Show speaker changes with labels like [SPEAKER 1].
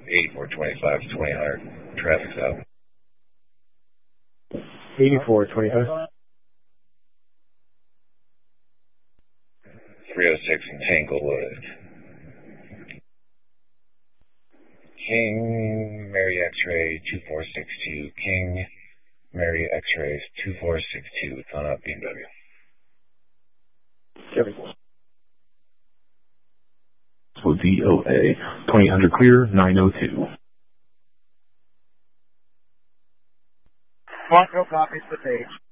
[SPEAKER 1] 8425 to 2000. Traffic's out.
[SPEAKER 2] 8425.
[SPEAKER 1] 306 in Tanglewood. King, Mary X-ray 2462. King, Mary X-rays 2462. It's on up BMW.
[SPEAKER 3] So DOA 2000 clear 902.
[SPEAKER 2] Quattro copies the page.